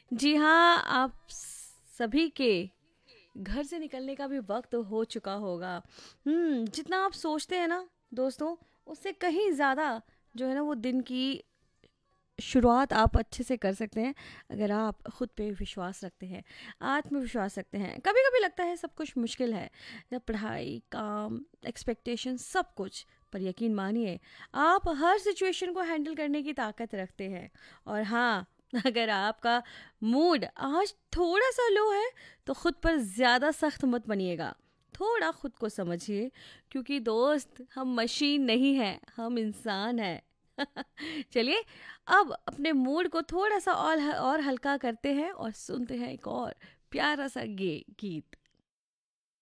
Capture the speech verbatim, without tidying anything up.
जी हाँ, आप सभी के घर से निकलने का भी वक्त हो चुका होगा। हुँ, जितना आप सोचते हैं ना दोस्तों, उससे कहीं ज़्यादा जो है ना वो दिन की शुरुआत आप अच्छे से कर सकते हैं, अगर आप खुद पे विश्वास रखते हैं, आत्मविश्वास रखते हैं। कभी-कभी लगता है सब कुछ मुश्किल है, जब पढ़ाई, काम, एक्सपेक्टेशन सब कुछ, पर यकीन मानिए, आप हर सिचुएशन को हैंडल करने की ताकत रखते हैं। और हाँ, अगर आपका मूड आज थोड़ा-सा लो है, तो खुद पर ज़्यादा सख्त मत बनिएगा। थोड़ा खुद को समझिए, क्योंकि दोस्त हम मशीन नहीं हैं, हम इंसान हैं। चलिए, अब अपने मूड को थोड़ा सा और और हल्का करते हैं और सुनते हैं एक और प्यारा सा गे गीत।